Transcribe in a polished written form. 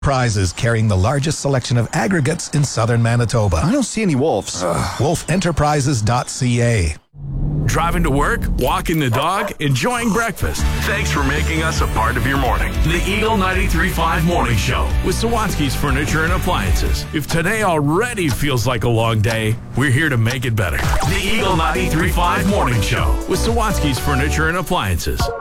Enterprises, carrying the largest selection of aggregates in southern Manitoba. I don't see any wolves. Wolfenterprises.ca. Driving to work, walking the dog, enjoying breakfast. Thanks for making us a part of your morning. The Eagle 93.5 Morning Show with Sawatsky's Furniture and Appliances. If today already feels like a long day, we're here to make it better. The Eagle 93.5 Morning Show with Sawatsky's Furniture and Appliances.